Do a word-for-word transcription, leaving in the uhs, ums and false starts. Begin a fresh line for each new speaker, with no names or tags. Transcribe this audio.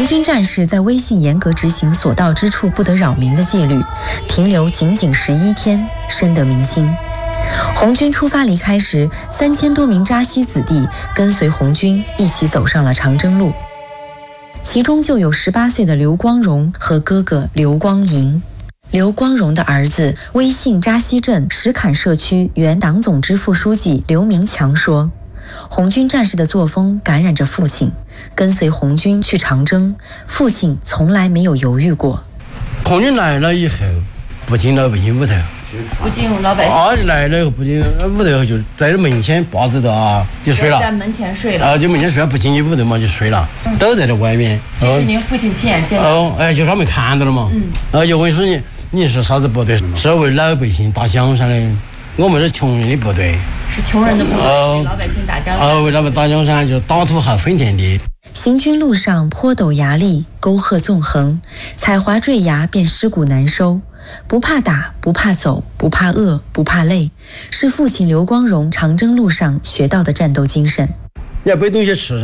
红军战士在威信严格执行所到之处不得扰民的纪律，停留仅仅十一天，深得民心。红军出发离开时，三千多名扎西子弟跟随红军一起走上了长征路，其中就有十八岁的刘光荣和哥哥刘光银。刘光荣的儿子威信扎西镇石坎社区原党总支副书记刘明强说，红军战士的作风感染着父亲，跟随红军去长征，父亲从来没有犹豫过。
红军来了以后，不进老百姓屋头，
不进老百姓
啊，来了不进屋头就在这门前把子的啊，就睡了，
在门前睡了，
啊，就门前睡了，不进去屋头嘛就睡了，嗯、都在这外面。
这是您父亲亲眼见的？
哦，哎，就他们看到了嘛。嗯。啊，就问说你你是啥子部队？是为老百姓打江山的，我们是穷人的部队。
是穷人的部队，
哦、
为老百姓打江山。
哦，为他们打江山，就打土豪分田地。
行军路上坡陡崖砾，沟壑纵横，踩滑坠崖便尸骨难收。不怕打，不怕走，不怕饿，不怕累，是父亲刘光荣长征路上学到的战斗精神。
你要背东西吃噻。